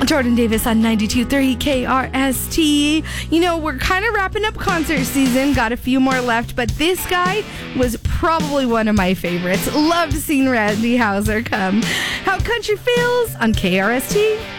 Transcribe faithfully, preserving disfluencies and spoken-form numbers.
Jordan Davis on ninety-two point three K R S T. You know, we're kind of wrapping up concert season. Got a few more left, but this guy was probably one of my favorites. Loved seeing Randy Houser come. How country feels on K R S T.